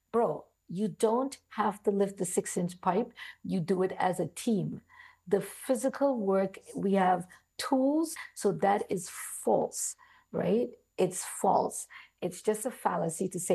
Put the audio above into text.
Bro, you don't have to lift the 6-inch pipe. You do it as a team. The physical work, we have tools, so that is false, right? It's false. It's just a fallacy to say